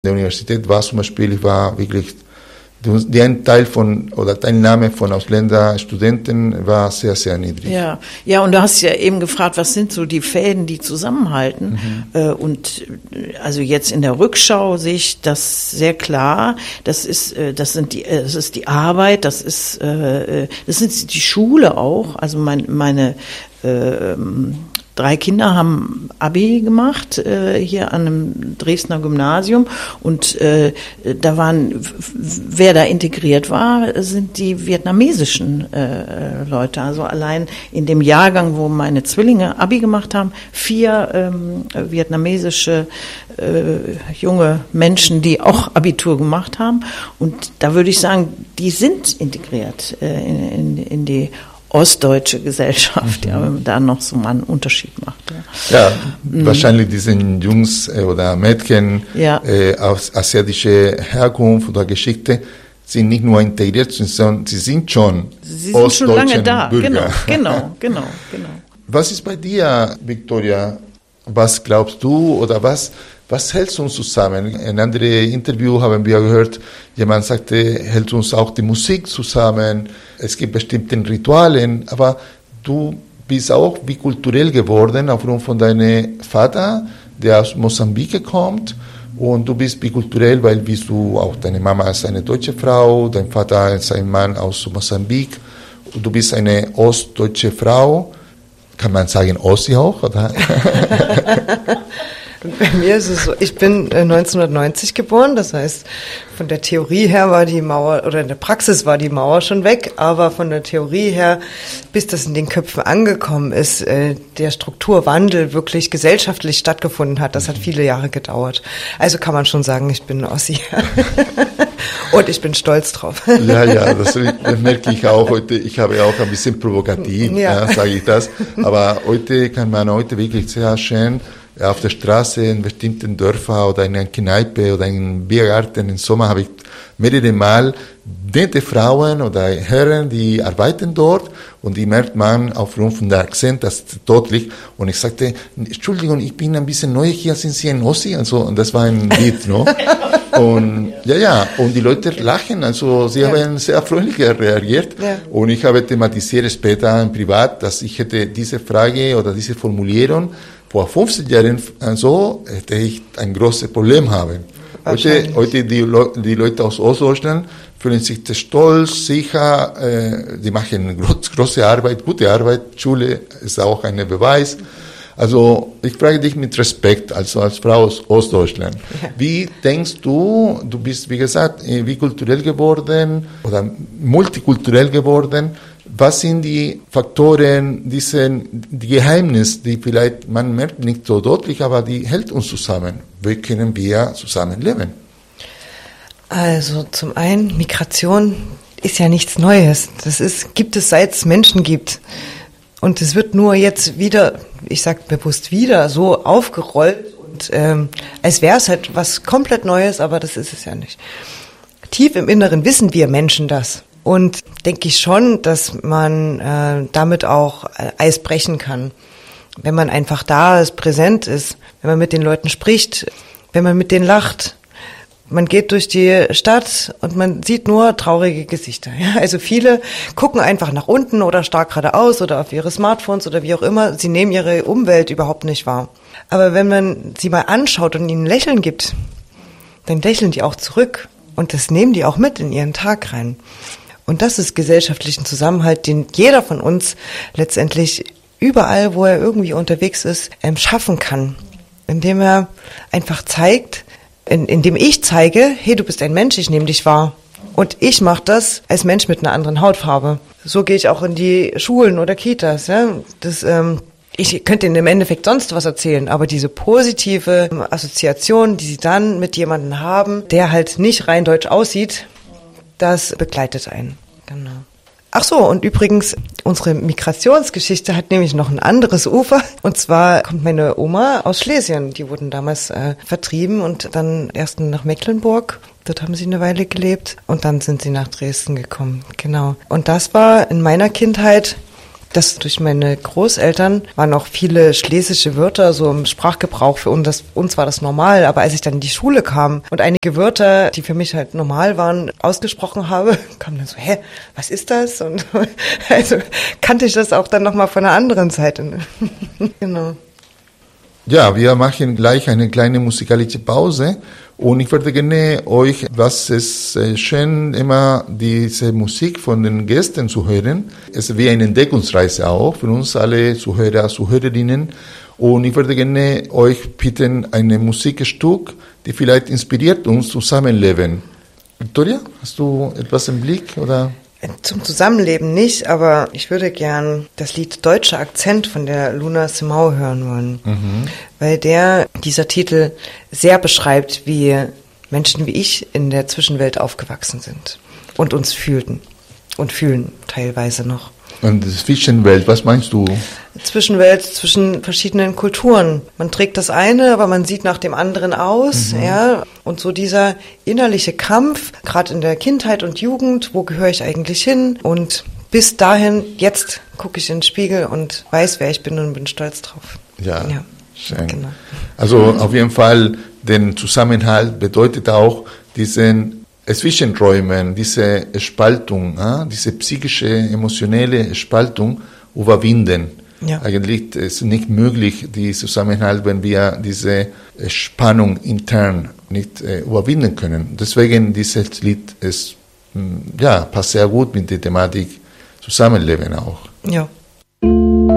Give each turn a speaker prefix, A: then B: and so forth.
A: der Universität war zum Beispiel, ich war wirklich, ein Teil oder Teilnahme von Ausländerstudenten war sehr, sehr niedrig.
B: Ja, ja, und du hast ja eben gefragt, was sind so die Fäden, die zusammenhalten? Und also jetzt in der Rückschau sehe ich das sehr klar. Das ist die Arbeit, das ist die Schule auch. Also meine 3 Kinder haben Abi gemacht hier an einem Dresdner Gymnasium und wer da integriert war, sind die vietnamesischen Leute. Also allein in dem Jahrgang, wo meine Zwillinge Abi gemacht haben, 4 vietnamesische junge Menschen, die auch Abitur gemacht haben. Und da würde ich sagen, die sind integriert in die ostdeutsche Gesellschaft, ja, wenn man da noch so mal einen Unterschied macht.
A: Ja, wahrscheinlich diese Jungs oder Mädchen aus asiatischer Herkunft oder Geschichte sind nicht nur integriert, sondern sie sind schon
B: lange da.
A: Bürger.
B: Genau.
A: Was ist bei dir, Victoria? Was glaubst du oder was hält uns zusammen? In einem anderen Interview haben wir gehört, jemand sagte, hält uns auch die Musik zusammen. Es gibt bestimmte Rituale, aber du bist auch bikulturell geworden aufgrund von deinem Vater, der aus Mosambik kommt. Und du bist bikulturell, weil auch deine Mama ist eine deutsche Frau, dein Vater ist ein Mann aus Mosambik. Und du bist eine ostdeutsche Frau. Kann man sagen Ossi auch, oder?
C: Bei mir ist es so, ich bin 1990 geboren, das heißt, von der Theorie her war die Mauer, oder in der Praxis war die Mauer schon weg, aber von der Theorie her, bis das in den Köpfen angekommen ist, der Strukturwandel wirklich gesellschaftlich stattgefunden hat, das hat viele Jahre gedauert. Also kann man schon sagen, ich bin Ossi. Und ich bin stolz drauf.
A: Ja, das merke ich auch heute. Ich habe auch ein bisschen provokativ, sage ich das. Aber heute kann man wirklich sehr schön auf der Straße in bestimmten Dörfern oder in einer Kneipe oder in einem Biergarten im Sommer habe ich mehrere Mal nette Frauen oder Herren, die arbeiten dort und die merkt man aufgrund von der Akzent, das ist deutlich. Und ich sagte, Entschuldigung, ich bin ein bisschen neu hier, sind Sie ein Ossi? Also, und das war ein Lied, no? Und und die Leute lachen, also sie haben sehr freundlich reagiert. Ja. Und ich habe thematisiert später im Privat, dass ich hätte diese Frage oder diese Formulierung vor 15 Jahren hätte ich ein großes Problem haben. Heute die Leute aus Ostdeutschland fühlen sich stolz, sicher, die machen große Arbeit, gute Arbeit, Schule ist auch ein Beweis. Also ich frage dich mit Respekt, also als Frau aus Ostdeutschland. Ja. Wie denkst du bist wie gesagt bikulturell geworden oder multikulturell geworden, was sind die Faktoren, die Geheimnisse, die vielleicht man merkt nicht so deutlich, aber die hält uns zusammen? Wie können wir zusammenleben?
C: Also zum einen, Migration ist ja nichts Neues. Gibt es seit es Menschen gibt. Und es wird nur jetzt wieder, ich sage bewusst wieder, so aufgerollt und als wäre es halt was komplett Neues, aber das ist es ja nicht. Tief im Inneren wissen wir Menschen das. Und denke ich schon, dass man damit auch Eis brechen kann. Wenn man einfach da ist, präsent ist, wenn man mit den Leuten spricht, wenn man mit denen lacht. Man geht durch die Stadt und man sieht nur traurige Gesichter. Ja? Also viele gucken einfach nach unten oder stark geradeaus oder auf ihre Smartphones oder wie auch immer. Sie nehmen ihre Umwelt überhaupt nicht wahr. Aber wenn man sie mal anschaut und ihnen ein Lächeln gibt, dann lächeln die auch zurück. Und das nehmen die auch mit in ihren Tag rein. Und das ist gesellschaftlichen Zusammenhalt, den jeder von uns letztendlich überall, wo er irgendwie unterwegs ist, schaffen kann. Indem er einfach zeigt, indem ich zeige, hey, du bist ein Mensch, ich nehme dich wahr. Und ich mache das als Mensch mit einer anderen Hautfarbe. So gehe ich auch in die Schulen oder Kitas. Ja? Ich könnte Ihnen im Endeffekt sonst was erzählen, aber diese positive Assoziation, die Sie dann mit jemandem haben, der halt nicht rein deutsch aussieht, das begleitet einen. Genau. Ach so, und übrigens, unsere Migrationsgeschichte hat nämlich noch ein anderes Ufer. Und zwar kommt meine Oma aus Schlesien. Die wurden damals vertrieben und dann erst nach Mecklenburg. Dort haben sie eine Weile gelebt und dann sind sie nach Dresden gekommen. Genau. Und das war in meiner Kindheit dass durch meine Großeltern waren auch viele schlesische Wörter so im Sprachgebrauch. Für uns war das normal, aber als ich dann in die Schule kam und einige Wörter, die für mich halt normal waren, ausgesprochen habe, kam dann so, was ist das? Und also kannte ich das auch dann nochmal von einer anderen Seite. Genau.
A: Ja, wir machen gleich eine kleine musikalische Pause und ich würde gerne euch, was es schön immer diese Musik von den Gästen zu hören. Es ist wie eine Entdeckungsreise auch für uns alle Zuhörer, Zuhörerinnen. Und ich würde gerne euch bitten, ein Musikstück, die vielleicht inspiriert uns zusammenleben. Victoria, hast du etwas im Blick oder?
C: Zum Zusammenleben nicht, aber ich würde gern das Lied Deutscher Akzent von der Luna Simao hören wollen, weil dieser Titel sehr beschreibt, wie Menschen wie ich in der Zwischenwelt aufgewachsen sind und uns fühlten und fühlen teilweise noch.
A: Und die Zwischenwelt, was meinst du?
C: Zwischenwelt zwischen verschiedenen Kulturen. Man trägt das eine, aber man sieht nach dem anderen aus, ja. Und so dieser innerliche Kampf, gerade in der Kindheit und Jugend, wo gehöre ich eigentlich hin? Und bis dahin, jetzt gucke ich in den Spiegel und weiß, wer ich bin und bin stolz drauf.
A: Ja. Schön. Genau. Also auf jeden Fall, den Zusammenhalt bedeutet auch diesen Zwischenräumen, diese Spaltung, diese psychische, emotionelle Spaltung überwinden. Ja. Eigentlich ist es nicht möglich, die Zusammenhalt, wenn wir diese Spannung intern nicht überwinden können. Deswegen dieses Lied passt sehr gut mit der Thematik Zusammenleben auch.
C: Ja.